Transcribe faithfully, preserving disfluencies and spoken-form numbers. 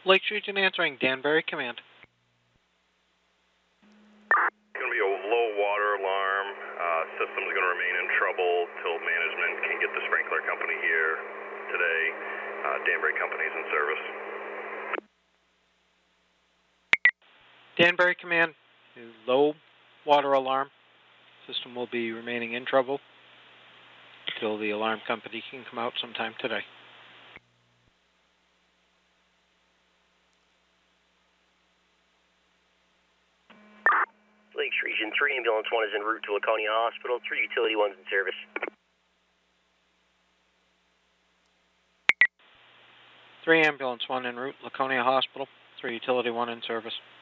Lakes Region answering, Danbury Command. Going to be a low water alarm. Uh, system's going to remain in trouble till management can get the sprinkler company here today. Uh, Danbury Company's in service. Danbury Command, low water alarm. System will be remaining in trouble until the alarm company can come out sometime today. Lakes Region three, Ambulance one is en route to Laconia Hospital, three Utility one's in service. three Ambulance one en route, Laconia Hospital, three Utility one in service.